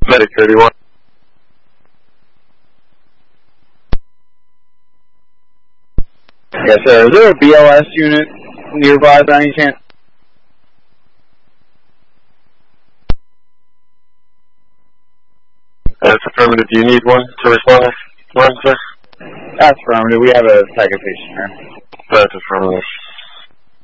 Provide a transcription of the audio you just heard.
Medic 31. Yes, sir. Is there a BLS unit nearby by any chance? That's affirmative. Do you need one to respond to one, sir? That's affirmative. We have a second patient here. That's affirmative.